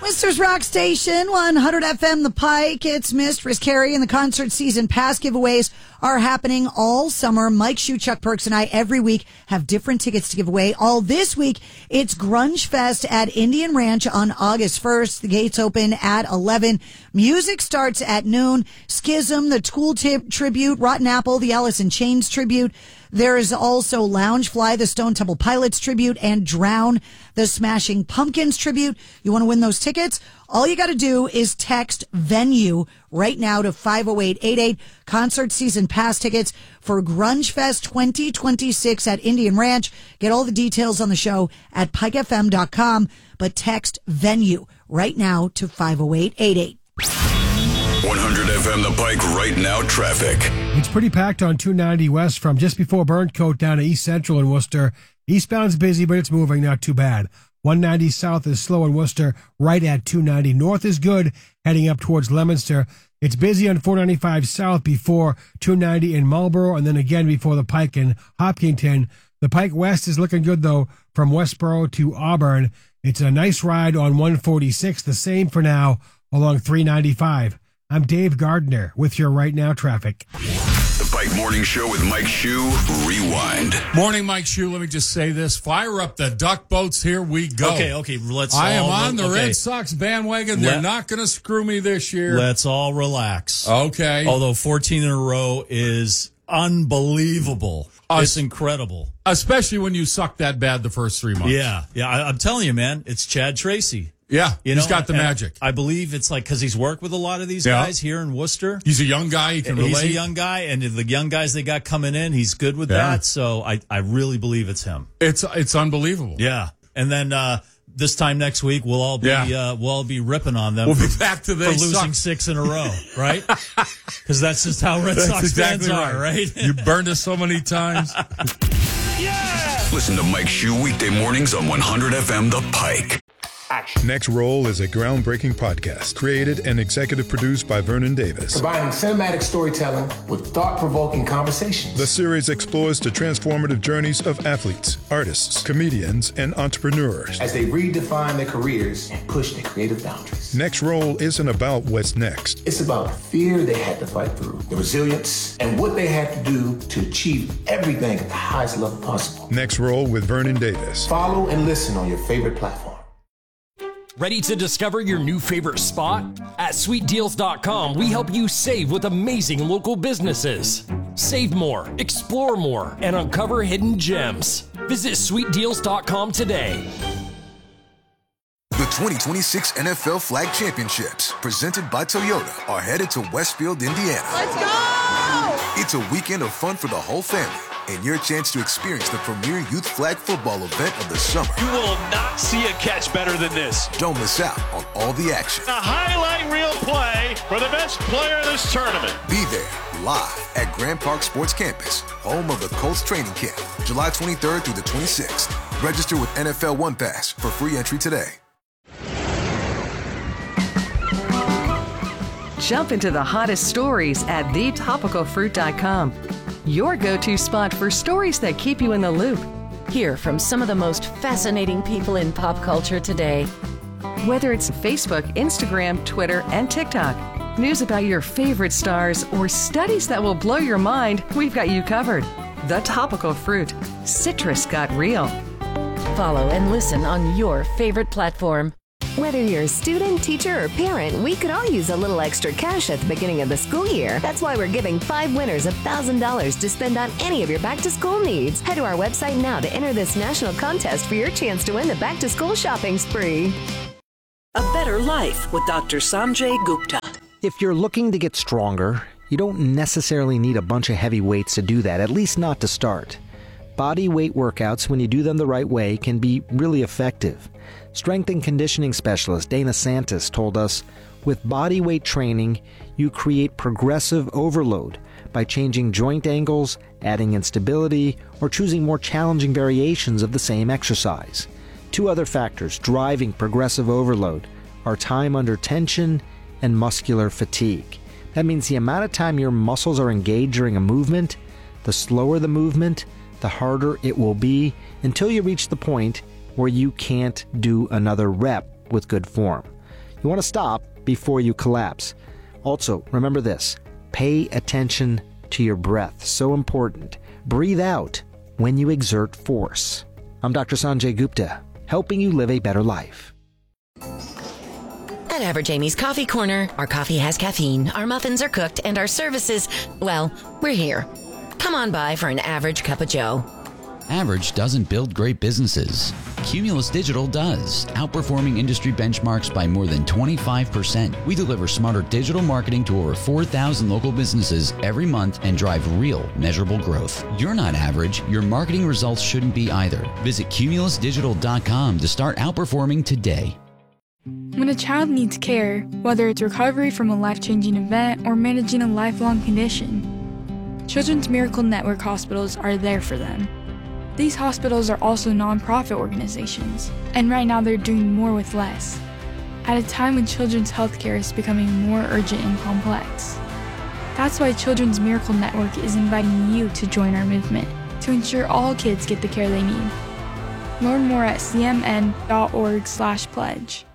Worcester's Rock Station, 100 FM The Pike. It's Mistress Carrie, and the concert season pass giveaways are happening all summer. Mike Shue, Chuck Perks, and I every week have different tickets to give away. All this week, it's Grunge Fest at Indian Ranch on August 1st. The gates open at 11. Music starts at noon. Schism, the Tool tribute, Rotten Apple, the Alice in Chains tribute. There is also Loungefly, the Stone Temple Pilots tribute, and Drown, the Smashing Pumpkins tribute. You want to win those tickets? All you got to do is text VENUE right now to 50888. Concert season pass tickets for Grunge Fest 2026 at Indian Ranch. Get all the details on the show at pikefm.com, but text VENUE right now to 50888. 100 FM The Pike right now traffic. It's pretty packed on 290 west from just before Burncoat down to East Central in Worcester. Eastbound's busy, but it's moving, not too bad. 190 south is slow in Worcester, right at 290. North is good, heading up towards Leominster. It's busy on 495 south before 290 in Marlborough, and then again before the Pike in Hopkinton. The Pike west is looking good, though, from Westboro to Auburn. It's a nice ride on 146, the same for now along 395. I'm Dave Gardner with your Right Now traffic. The Pike Morning Show with Mike Shue, Rewind. Morning, Mike Shue. Let me just say this. Fire up the duck boats. Here we go. Okay. I am on the Red Sox bandwagon. They're not going to screw me this year. Let's all relax. Okay. Although 14 in a row is unbelievable. It's incredible. Especially when you suck that bad the first 3 months. Yeah. I'm telling you, man, it's Chad Tracy. Yeah, he's got the magic. I believe it's like because he's worked with a lot of these guys here in Worcester. He's a young guy. He can relate. He's a young guy, and the young guys they got coming in, he's good with that. So I really believe it's him. It's unbelievable. Yeah, and then this time next week we'll all be ripping on them. We'll be back to for losing 6 in a row, right? Because that's just how Red Sox fans are, right? You burned us so many times. Yeah! Listen to Mike Shue weekday mornings on 100 FM The Pike. Action. Next Roll is a groundbreaking podcast created and executive produced by Vernon Davis. Combining cinematic storytelling with thought-provoking conversations. The series explores the transformative journeys of athletes, artists, comedians, and entrepreneurs as they redefine their careers and push their creative boundaries. Next Roll isn't about what's next. It's about the fear they had to fight through, the resilience, and what they had to do to achieve everything at the highest level possible. Next Roll with Vernon Davis. Follow and listen on your favorite platform. Ready to discover your new favorite spot? At sweetdeals.com, we help you save with amazing local businesses. Save more, explore more, and uncover hidden gems. Visit sweetdeals.com today. The 2026 NFL Flag Championships, presented by Toyota, are headed to Westfield, Indiana. Let's go! It's a weekend of fun for the whole family, and your chance to experience the premier youth flag football event of the summer. You will not see a catch better than this. Don't miss out on all the action. A highlight reel play for the best player of this tournament. Be there live at Grand Park Sports Campus, home of the Colts training camp, July 23rd through the 26th. Register with NFL One Pass for free entry today. Jump into the hottest stories at thetopicalfruit.com. Your go-to spot for stories that keep you in the loop. Hear from some of the most fascinating people in pop culture today. Whether it's Facebook, Instagram, Twitter, and TikTok, news about your favorite stars, or studies that will blow your mind, we've got you covered. The Topical Fruit. Citrus got real. Follow and listen on your favorite platform. Whether you're a student, teacher, or parent, we could all use a little extra cash at the beginning of the school year. That's why we're giving 5 winners $1,000 to spend on any of your back-to-school needs. Head to our website now to enter this national contest for your chance to win the back-to-school shopping spree. A Better Life with Dr. Sanjay Gupta. If you're looking to get stronger, you don't necessarily need a bunch of heavy weights to do that, at least not to start. Body weight workouts, when you do them the right way, can be really effective. Strength and conditioning specialist Dana Santis told us, with body weight training, you create progressive overload by changing joint angles, adding instability, or choosing more challenging variations of the same exercise. 2 other factors driving progressive overload are time under tension and muscular fatigue. That means the amount of time your muscles are engaged during a movement, the slower the movement, the harder it will be until you reach the point where you can't do another rep with good form. You want to stop before you collapse. Also, remember this. Pay attention to your breath. So important. Breathe out when you exert force. I'm Dr. Sanjay Gupta, helping you live a better life. At Average Amy's Coffee Corner, our coffee has caffeine, our muffins are cooked, and our services, well, we're here. Come on by for an average cup of joe. Average doesn't build great businesses. Cumulus Digital does, outperforming industry benchmarks by more than 25%. We deliver smarter digital marketing to over 4,000 local businesses every month and drive real, measurable growth. You're not average. Your marketing results shouldn't be either. Visit cumulusdigital.com to start outperforming today. When a child needs care, whether it's recovery from a life-changing event or managing a lifelong condition, Children's Miracle Network hospitals are there for them. These hospitals are also nonprofit organizations, and right now they're doing more with less, at a time when children's healthcare is becoming more urgent and complex. That's why Children's Miracle Network is inviting you to join our movement to ensure all kids get the care they need. Learn more at cmn.org/pledge.